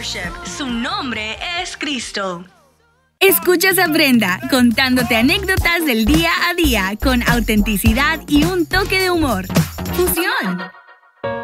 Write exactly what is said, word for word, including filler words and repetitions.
Worship. Su nombre es Cristo. Escuchas a Brenda contándote anécdotas del día a día con autenticidad y un toque de humor. Fusión.